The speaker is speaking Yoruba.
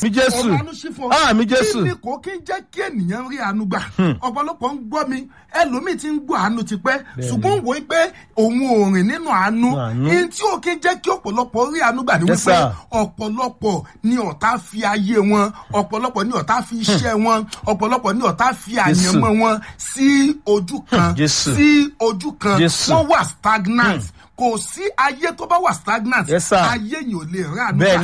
Mi Jésù. ọ̀rọ̀ àánú sí fún ọ. Àmín Jésù. kí ni kò kí ń jẹ́ kí ènìyàn rí àánú gbà. ọ̀pọ̀lọpọ̀ ń gbọ́ mi ẹlòmíì ti ń gbọ́ àánú tipẹ́ ṣùgbọ́n wò ó pé òun ò rìn nínú àánú. ihun tí ò kí ń jẹ́ kí ọ̀pọ̀lọpọ̀ rí àánú gbà ni Yes, wípé sir. ọ̀pọ̀lọpọ̀ ni ọ̀tá fi ayé wọn, ọ̀pọ̀lọpọ̀ ni ọ̀tá fi iṣẹ́ wọn, ọ̀pọ̀lọpọ̀ ni ọ̀tá fi àyànmọ́ wọn sí ojú kan, Jésù. sí ojú kan. Jésù. wọ́n wà stagnant. kò sí ayé tó bá wà stagnant. Yes, sir. ayé yìí ò lè rí àánú Bẹ́ẹ̀ gbà.